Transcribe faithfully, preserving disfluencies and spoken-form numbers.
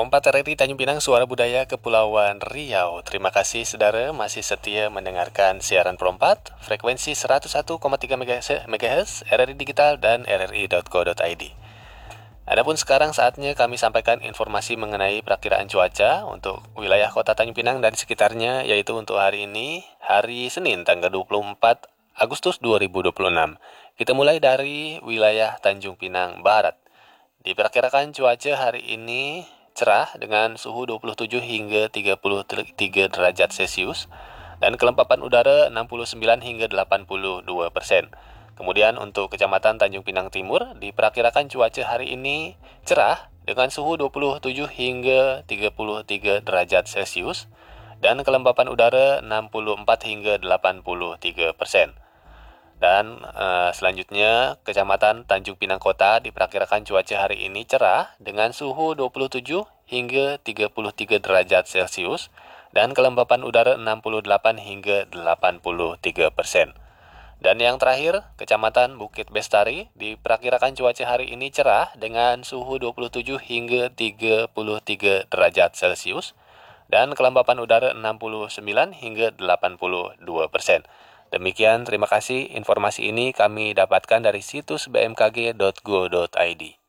satu empat R R I Tanjung Pinang, Suara Budaya Kepulauan Riau. Terima kasih saudara masih setia mendengarkan siaran Pro empat, frekuensi seratus satu koma tiga MHz, R R I Digital, dan r r i dot co dot i d. Adapun sekarang saatnya kami sampaikan informasi mengenai perakiraan cuaca untuk wilayah kota Tanjung Pinang dan sekitarnya, yaitu untuk hari ini, hari Senin, tanggal dua puluh empat Agustus dua ribu dua puluh enam. Kita mulai dari wilayah Tanjung Pinang Barat. Diperkirakan cuaca hari ini cerah dengan suhu dua puluh tujuh hingga tiga puluh tiga derajat Celcius dan kelembapan udara enam puluh sembilan hingga delapan puluh dua persen. Kemudian untuk Kecamatan Tanjung Pinang Timur diperkirakan cuaca hari ini cerah dengan suhu dua puluh tujuh hingga tiga puluh tiga derajat Celcius dan kelembapan udara enam puluh empat hingga delapan puluh tiga persen. Dan uh, selanjutnya Kecamatan Tanjung Pinang Kota diperkirakan cuaca hari ini cerah dengan suhu dua puluh tujuh hingga tiga puluh tiga derajat Celcius dan kelembapan udara enam puluh delapan hingga delapan puluh tiga persen. Dan yang terakhir, Kecamatan Bukit Bestari diperkirakan cuaca hari ini cerah dengan suhu dua puluh tujuh hingga tiga puluh tiga derajat Celcius dan kelembapan udara enam puluh sembilan hingga delapan puluh dua persen. Demikian, terima kasih. Informasi ini kami dapatkan dari situs b m k g dot go dot i d.